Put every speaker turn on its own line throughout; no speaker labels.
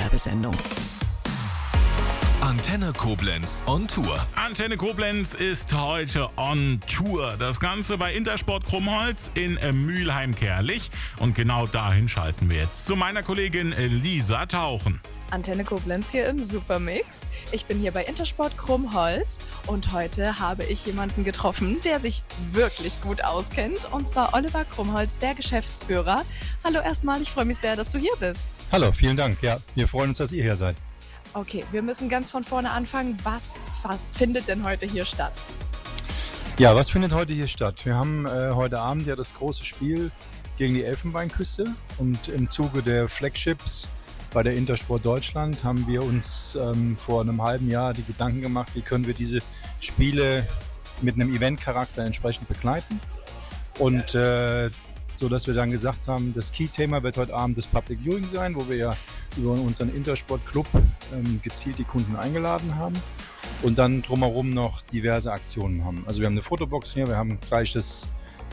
Werbesendung.
Antenne Koblenz on Tour.
Antenne Koblenz ist heute on Tour. Das Ganze bei Intersport Krummholz in Mülheim-Kärlich. Und genau dahin schalten wir jetzt zu meiner Kollegin Lisa Tauchen.
Antenne Koblenz hier im Supermix. Ich bin hier bei Intersport Krummholz und heute habe ich jemanden getroffen, der sich wirklich gut auskennt, und zwar Oliver Krummholz, der Geschäftsführer. Hallo erstmal, ich freue mich sehr, dass du hier bist.
Hallo, vielen Dank. Ja, wir freuen uns, dass ihr hier seid.
Okay, wir müssen ganz von vorne anfangen. Was findet denn heute hier statt?
Ja, was findet heute hier statt? Wir haben heute Abend ja das große Spiel gegen die Elfenbeinküste und im Zuge der Flagships bei der Intersport Deutschland haben wir uns vor einem halben Jahr die Gedanken gemacht, wie können wir diese Spiele mit einem Eventcharakter entsprechend begleiten. Und so dass wir dann gesagt haben, das Key-Thema wird heute Abend das Public Viewing sein, wo wir ja über unseren Intersport Club gezielt die Kunden eingeladen haben und dann drumherum noch diverse Aktionen haben. Also wir haben eine Fotobox hier, wir haben gleich das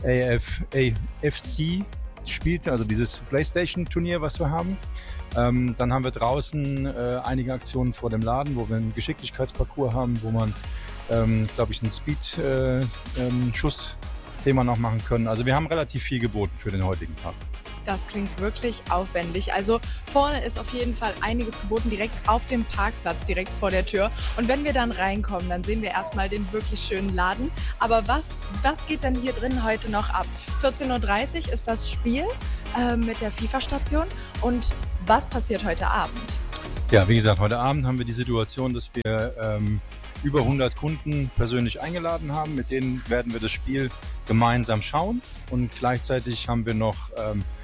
AFC spielt, also dieses Playstation-Turnier, was wir haben. Dann haben wir draußen einige Aktionen vor dem Laden, wo wir einen Geschicklichkeitsparcours haben, wo man, glaube ich, ein Speed-Schuss-Thema noch machen können. Also wir haben relativ viel geboten für den heutigen Tag.
Das klingt wirklich aufwendig. Also vorne ist auf jeden Fall einiges geboten, direkt auf dem Parkplatz, direkt vor der Tür. Und wenn wir dann reinkommen, dann sehen wir erstmal den wirklich schönen Laden. Aber was geht denn hier drin heute noch ab? 14.30 Uhr ist das Spiel mit der FIFA-Station. Und was passiert heute Abend?
Ja, wie gesagt, heute Abend haben wir die Situation, dass wir über 100 Kunden persönlich eingeladen haben. Mit denen werden wir das Spiel gemeinsam schauen. Und gleichzeitig haben wir noch